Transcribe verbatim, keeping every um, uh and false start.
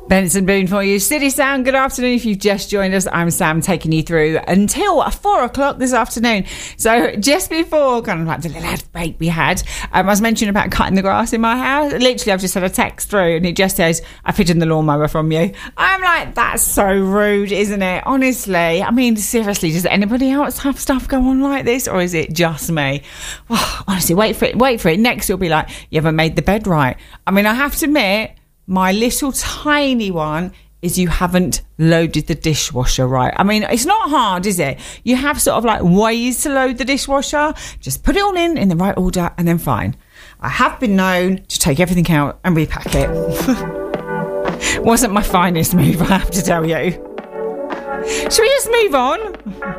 Benson Boone for you. City Sound, good afternoon. If you've just joined us, I'm Sam, taking you through until four o'clock this afternoon. So just before kind of like the little ad break we had, um, I was mentioning about cutting the grass in my house. Literally, I've just had a text through and it just says, I pigeoned the lawnmower from you. I'm like, that's so rude, isn't it? Honestly, I mean, seriously, does anybody else have stuff go on like this, or is it just me? Oh, honestly, wait for it. Wait for it. Next, it'll be like, you haven't made the bed right. I mean, I have to admit, my little tiny one is you haven't loaded the dishwasher right. I mean, it's not hard, is it? You have sort of like ways to load the dishwasher. Just put it all in in the right order and then fine. I have been known to take everything out and repack it. Wasn't my finest move, I have to tell you. Shall we just move on?